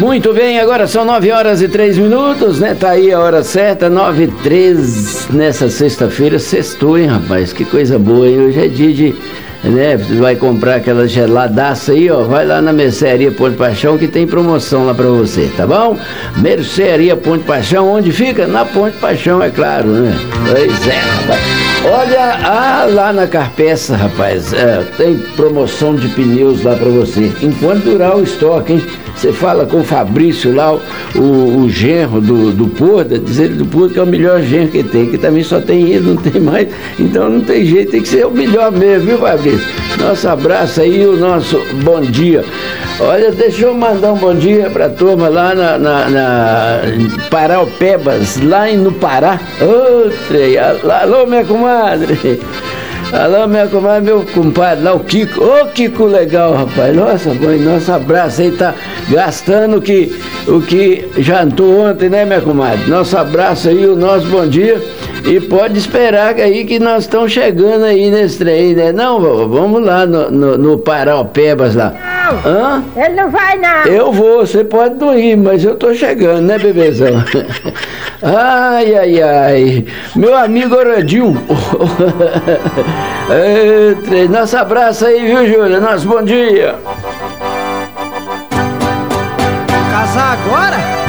Muito bem, agora são 9h03, né? Tá aí a hora certa, 9h03, nessa sexta-feira. Sextou, hein, rapaz? Que coisa boa, hein? Hoje é dia de... né? Você vai comprar aquela geladaça aí, ó. Vai lá na Mercearia Ponte Paixão que tem promoção lá pra você, tá bom? Mercearia Ponte Paixão, onde fica? Na Ponte Paixão, é claro, né? Pois é, rapaz. Olha, lá na Carpeça, rapaz, tem promoção de pneus lá pra você. Enquanto durar o estoque, hein? Você fala com o Fabrício lá, o genro do Porto, diz ele do Porto que é o melhor genro que tem, que também só tem ele, não tem mais, então não tem jeito, tem que ser o melhor mesmo, viu, Fabrício? Nosso abraço aí, o nosso bom dia. Olha, deixa eu mandar um bom dia pra turma lá na Paraupebas, lá no Pará. Alô, minha comadre. Alô, minha comadre, meu compadre lá, o Kiko. Ô, Kiko legal, rapaz. Nossa, mãe, nosso abraço aí, tá gastando o que jantou ontem, né, minha comadre? Nosso abraço aí, o nosso bom dia. E pode esperar aí que nós estamos chegando aí nesse trem, né? Não, vovô, vamos lá no Paraupebas lá. Não, hã? Ele não vai, não. Eu vou, você pode não ir, mas eu tô chegando, né, bebezão? Ai, ai, ai. Meu amigo Oradinho. Nosso abraço aí, viu, Júlia? Nosso bom dia. Casar agora?